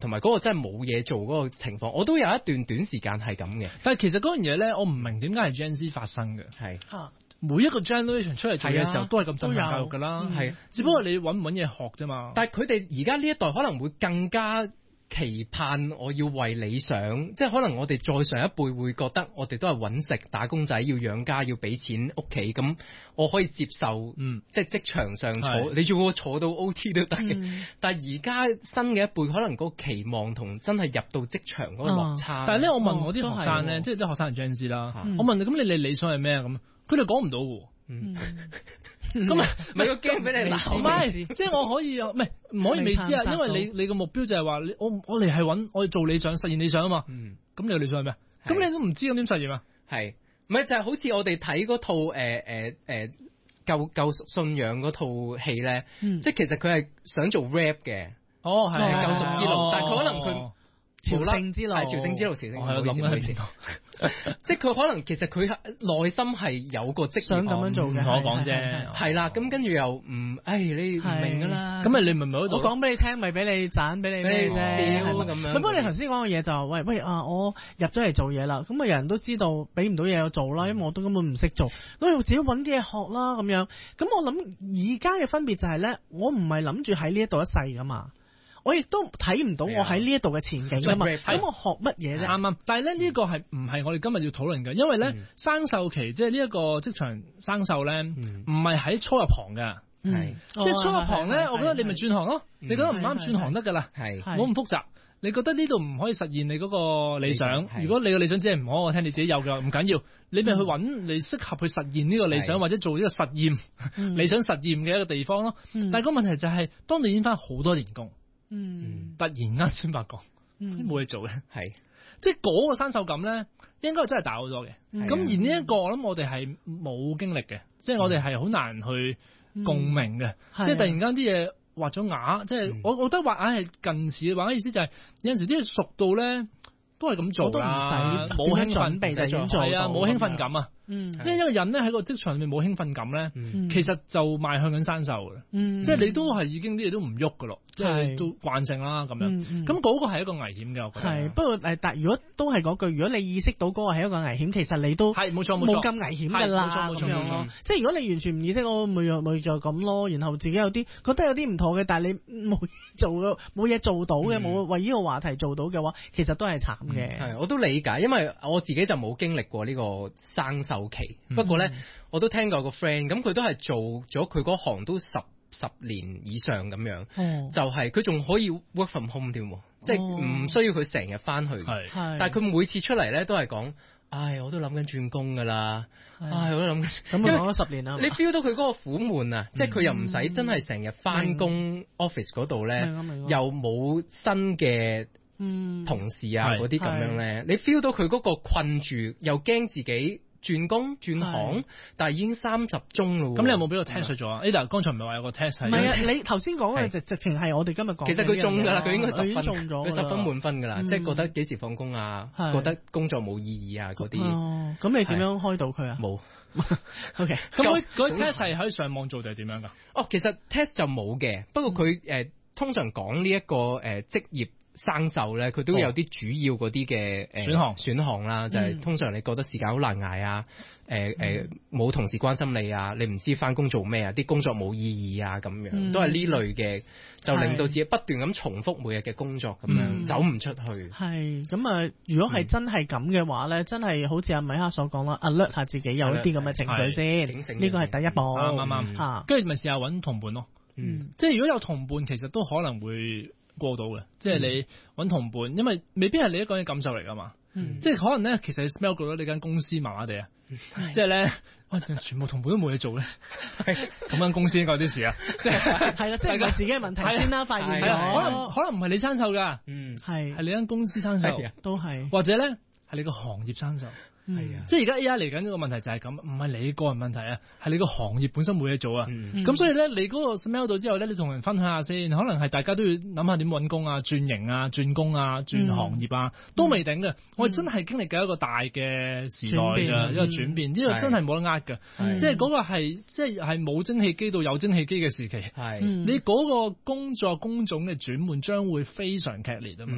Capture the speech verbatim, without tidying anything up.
同埋嗰個真係冇嘢做嗰個情況，我都有一段短時間係咁嘅。 但係其實嗰樣嘢咧，我唔明點解係 Gen Z 發生嘅。 係嚇。 每一個 generation 出嚟做嘢嘅時候，都係咁震撼教育㗎啦。 係， 只不過你揾唔揾嘢學啫嘛。 但係佢哋而家呢一代可能會更加期盼我要為理想，即係可能我哋再上一輩會覺得我哋都係揾食打工仔，要養家要俾錢屋企，咁我可以接受。嗯，即係職場上坐，你叫我坐到 O T 都得嘅。嗯、但係而家新嘅一輩可能個期望同真係入到職場嗰個落差。 哦、但係咧，我問我啲學生咧，哦、即係啲學生係 Gen Z 啦，嗯、我問你咁你你理想係咩啊？咁佢哋講唔到喎。嗯，咁啊， 咪個驚俾你鬧， 唔係，即係我可以，唔係唔可以未知啊，因為你你個目標就係話，你我我哋係揾我哋做理想，實現理想啊嘛。嗯，咁你個理想係咩？咁你都唔知咁點實現啊？ 係，唔係就係好似我哋睇嗰套誒誒誒救救信仰嗰套戲咧，即係其實佢係想做 rap 嘅。 哦，係救贖之路，但係佢可能佢。 朝聖之路， 係朝聖之路，朝聖。 我喺度諗緊， 即係佢可能其實佢內心係有個職業想咁樣做嘅， 同我講啫。 係啦，咁跟住又唔，唉，你唔明㗎啦。 咁咪你明唔明？我講俾你聽，咪俾你賺，俾你咩啫？ 笑咁樣。 不過你頭先講嘅嘢就喂喂啊，我入咗嚟做嘢啦，咁啊人都知道俾唔到嘢我做啦，因為我都根本唔識做，咁我自己揾啲嘢學啦咁樣。咁我諗而家嘅分別就係咧，我唔係諗住喺呢一度一世㗎嘛。我亦都睇唔到我喺呢一度嘅前景啊嘛，咁我學乜嘢啫？ 啱啱，但係咧呢一個係唔係我哋今日要討論嘅？因為咧、嗯、生鏽期即係呢一個職場生鏽咧，唔係喺初入行嘅，係即係初入行咧，我覺得你咪轉行咯，你覺得唔啱轉行得㗎啦，係冇咁複雜。你覺得呢度唔可以實現你嗰個理想，如果你個理想只係唔好，我聽你自己有嘅，唔緊要，你咪去揾你適合去實現呢個理想，或者做呢個實驗、嗯、理想實驗嘅一個地方咯。嗯、但係個問題就係、是，當你已經返好多年工。嗯，突然間先發覺，冇嘢做嘅，係，即係嗰個生鏽感咧，應該真係大好多嘅。咁、嗯、而呢一個我諗我哋係冇經歷嘅，嗯、即係我哋係好難去共鳴嘅，嗯、即係突然間啲嘢畫咗牙，即係、嗯、我我覺得畫牙係近似嘅畫，意思就係、是、有陣時啲嘢熟到咧，都係咁做啦，冇興奮備就點做，係啊，冇興奮感啊。嗯，因為一個人咧喺個職場裏面冇興奮感咧，嗯、其實就邁向緊生鏽嘅，嗯、即係你都係已經啲嘢都唔喐噶咯，即係都慣性啦咁樣。咁嗰、嗯、個係一個危險嘅，我覺得。係，不過誒，但如果都係嗰句，如果你意識到嗰個係一個危險，其實你都係冇錯冇錯冇咁危險㗎啦。冇錯冇錯冇錯。即係如果你完全唔意識，我咪又咪就咁咯，然後自己有啲覺得有啲唔妥嘅，但係你冇做冇嘢做到嘅，冇、嗯、為呢個話題做到嘅話，其實都係慘嘅。係、嗯，我都理解，因為我自己就冇經歷過呢個生鏽期，嗯、不過咧，我都聽過個 friend，咁佢都係做咗佢嗰行都十十年以上咁樣，哦、就係佢仲可以 work from home 添，哦、即係唔需要佢成日翻去，係，但係佢每次出嚟咧都係講，唉，我都諗緊轉工噶啦，唉，我都諗緊，咁講咗十年啦，你 feel 到佢嗰個苦悶啊，嗯、即係佢又唔使真係成日翻工 office 嗰度咧，又冇新嘅同事啊嗰啲咁樣咧，你 feel 到佢嗰個困住，又驚自己轉工轉行，但係已經三十鐘咯。咁你有冇俾個 test 咗啊？呢度剛才唔係話有個 test 係？唔係啊，你頭先講嘅直直情係我哋今日講。其實佢中㗎啦，佢應該十分，佢十分滿分㗎啦，即係覺得幾時放工啊，覺得工作冇意義啊嗰啲。哦，咁你點樣開到佢啊？冇。OK，咁嗰嗰 test 係可以上網做定係點樣㗎？哦，其實 test 就冇嘅，不過佢誒通常講呢一個誒職業生鏽咧，佢都有啲主要嗰啲嘅選項選項啦，就係、是、通常你覺得時間好難捱啊，誒誒冇同事關心你啊，你唔知返工做咩啊，啲工作冇意義啊咁樣，嗯、都係呢類嘅，就令到自己不斷咁重複每日嘅工作咁樣，嗯、走唔出去。係咁啊！如果係真係咁嘅話咧，嗯、真係好似阿米哈所講啦 ，alert 下自己有一啲咁嘅情緒先，呢個係第一步。啱啱啱，跟住咪試下揾同伴咯。嗯，即係如果有同伴，其實都可能會過到嘅，即係你揾同伴，因為未必係你一個人嘅感受嚟噶嘛，嗯、即係可能咧，其實你 smell 過咗你間公司麻麻地啊，嗯、即係咧，哇，全部同伴都冇嘢做咧，咁間公司應該有啲事啊，即係係啦，即係佢自己嘅問題先啦，發現咗，可能可能唔係你生鏽噶，嗯，係係你間公司生鏽，都係，或者咧係你個行業生鏽。係啊，即係而家 A I 嚟緊呢個問題就係咁，唔係你個人問題啊，係你個行業本身冇嘢做啊。咁、嗯、所以咧，你嗰個 smell 到之後咧，你同人分享下先，可能係大家都要諗下點搵工啊、轉型啊、轉工啊、轉行業啊，嗯、都未定嘅。嗯、我哋真係經歷緊一個大嘅時代嘅一個轉變，呢個、嗯、真係冇得呃嘅。即係嗰個係即係係冇蒸汽機到有蒸汽機嘅時期。係、嗯、你嗰個工作工種嘅轉換將會非常劇烈啊嘛。